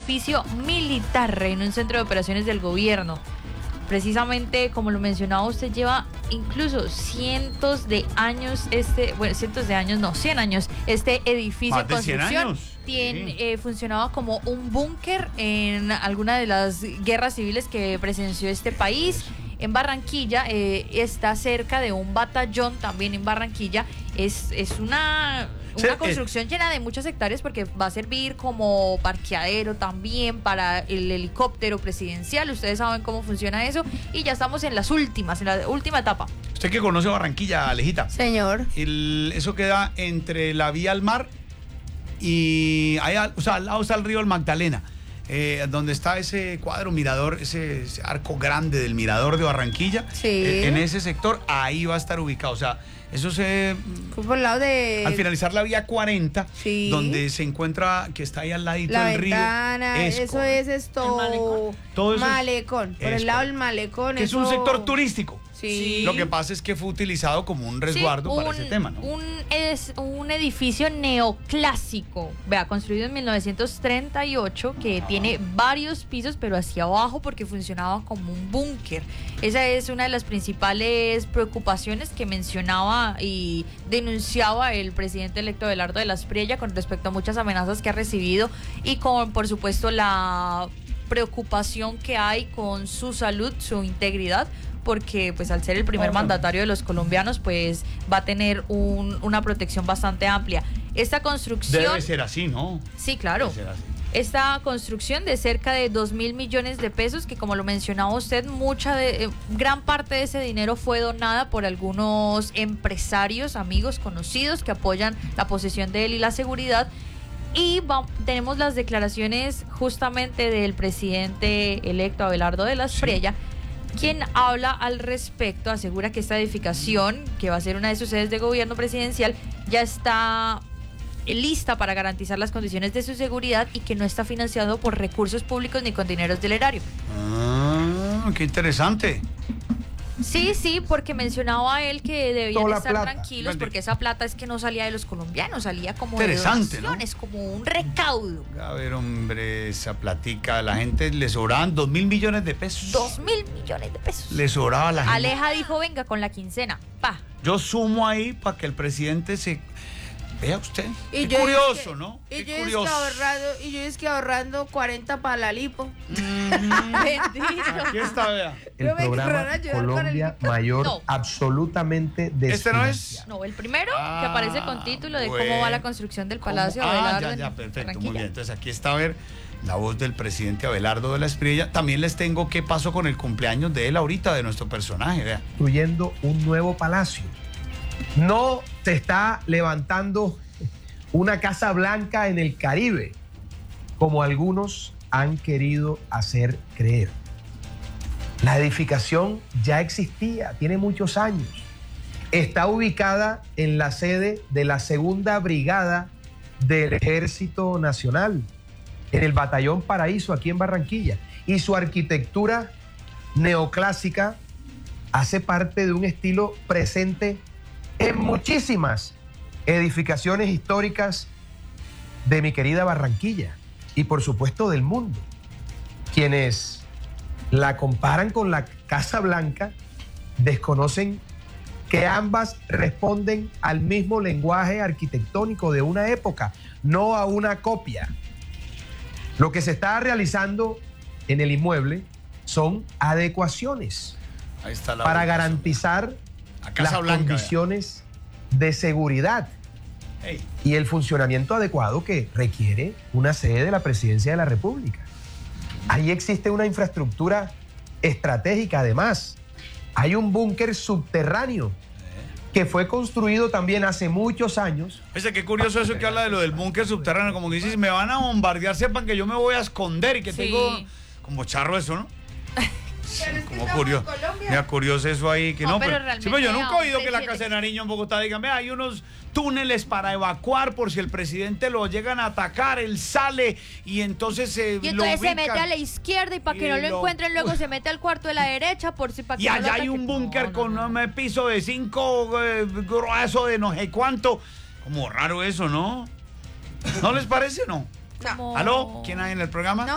edificio militar en un centro de operaciones del gobierno. Precisamente, como lo mencionaba usted, lleva incluso cientos de años 100 años este edificio en construcción. Funcionaba como un búnker en alguna de las guerras civiles que presenció este país. En Barranquilla, está cerca de un batallón también en Barranquilla. Es una construcción llena de muchas hectáreas porque va a servir como parqueadero también para el helicóptero presidencial. Ustedes saben cómo funciona eso y ya estamos en la última etapa. Usted que conoce Barranquilla, Alejita. Señor. Eso queda entre la vía al mar y al lado está el río el Magdalena. Donde está ese cuadro mirador, ese arco grande del mirador de Barranquilla, sí. En ese sector, ahí va a estar ubicado. O sea, eso por el lado de... Al finalizar la vía 40, sí. Donde se encuentra, que está ahí al ladito la del ventana, río. Eso es esto... ¿Malecón? Todo eso malecón, por el lado del malecón. Que eso... es un sector turístico. Sí. Lo que pasa es que fue utilizado como un resguardo para ese tema, ¿no? Es un edificio neoclásico, construido en 1938, que tiene varios pisos, pero hacia abajo porque funcionaba como un búnker. Esa es una de las principales preocupaciones que mencionaba y denunciaba el presidente electo Abelardo de la Espriella con respecto a muchas amenazas que ha recibido y con, por supuesto, la preocupación que hay con su salud, su integridad, porque pues al ser el primer mandatario de los colombianos, pues va a tener una protección bastante amplia. Esta construcción... Debe ser así, ¿no? Sí, claro. Debe ser así. Esta construcción de cerca de 2.000 millones de pesos, que como lo mencionaba usted, gran parte de ese dinero fue donada por algunos empresarios, amigos, conocidos, que apoyan la posesión de él y la seguridad. Y tenemos las declaraciones justamente del presidente electo Abelardo de la Espriella, quien habla al respecto, asegura que esta edificación, que va a ser una de sus sedes de gobierno presidencial, ya está lista para garantizar las condiciones de su seguridad y que no está financiado por recursos públicos ni con dineros del erario. Ah, qué interesante. Sí, porque mencionaba él que debían estar plata. tranquilos porque esa plata es que no salía de los colombianos, salía como interesante, de donaciones, ¿no? Como un recaudo. A ver, hombre, esa platica, a la gente le sobraban 2.000 millones de pesos. 2.000 millones de pesos. Le sobraba a la gente. Aleja dijo, venga, con la quincena, pa. Yo sumo ahí para que el presidente se... Vea usted, y qué curioso, ¿no? Y qué curioso. yo es que ahorrando 40 para la lipo. Bendito. Aquí está, vea. El programa Colombia Mayor, No. absolutamente ¿Este no desfinanciado. es? No, el primero que aparece con título de cómo bueno. va la construcción del Palacio ¿Cómo? Abelardo. Ya, en perfecto, muy Barranquilla. bien. Entonces aquí está, a ver, la voz del presidente Abelardo de la Espriella. También les tengo qué pasó con el cumpleaños de él ahorita, de nuestro personaje, vea. Construyendo un nuevo palacio. No se está levantando una Casa Blanca en el Caribe, como algunos han querido hacer creer. La edificación ya existía, tiene muchos años. Está ubicada en la sede de la Segunda Brigada del Ejército Nacional, en el Batallón Paraíso, aquí en Barranquilla. Y su arquitectura neoclásica hace parte de un estilo presente en muchísimas edificaciones históricas de mi querida Barranquilla y por supuesto del mundo. Quienes la comparan con la Casa Blanca desconocen que ambas responden al mismo lenguaje arquitectónico de una época, no a una copia. Lo que se está realizando en el inmueble son adecuaciones Ahí está la para voz. garantizar A Casa las Blanca, condiciones de seguridad Hey. y el funcionamiento adecuado que requiere una sede de la Presidencia de la República. Ahí existe una infraestructura estratégica, además. Hay un búnker subterráneo que fue construido también hace muchos años. Oye, qué curioso eso que habla de lo del búnker subterráneo, como que dices, me van a bombardear, sepan que yo me voy a esconder y que Sí. tengo como charro eso, ¿no? Pero es que Como estamos curioso. en Colombia. Mira, curioso eso ahí. Que No, no, pero pero, realmente sí, pero yo nunca he oído que la presidente- Casa de Nariño en Bogotá digan, vea, hay unos túneles para evacuar por si el presidente lo llegan a atacar, él sale y entonces Y entonces se mete a la izquierda y para que Y no lo lo- encuentren luego se mete al cuarto de la derecha por si para que Y no lo allá hay ataquen. un búnker No, con no, no. un piso de 5 grueso de no sé cuánto. Como raro eso, ¿no? ¿No les parece, no? Como- ¿Aló? ¿Quién hay en el programa? No.